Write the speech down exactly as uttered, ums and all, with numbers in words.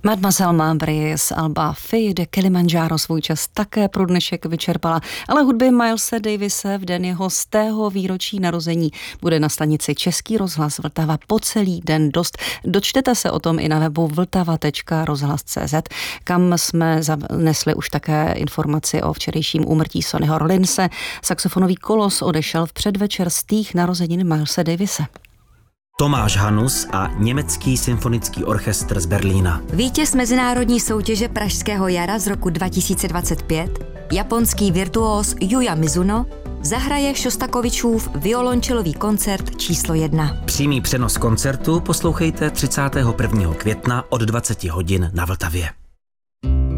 Mademoiselle Mabry z alba Fille de Kilimanjaro svůj čas také pro dnešek vyčerpala, ale hudby Milese Davise v den jeho stého výročí narození bude na stanici Český rozhlas Vltava po celý den dost. Dočtete se o tom i na webu vltava tečka rozhlas tečka cé zet, kam jsme zanesli už také informaci o včerejším úmrtí Sonnyho Rollinse. Saxofonový kolos odešel v předvečer stých narozenin Milese Davise. Tomáš Hanus a Německý symfonický orchestr z Berlína. Vítěz mezinárodní soutěže Pražského jara z roku dva tisíce dvacet pět, japonský virtuóz Yuya Mizuno, zahraje Šostakovičův violončelový koncert číslo jedna. Přímý přenos koncertu poslouchejte třicátého prvního května od dvaceti hodin na Vltavě.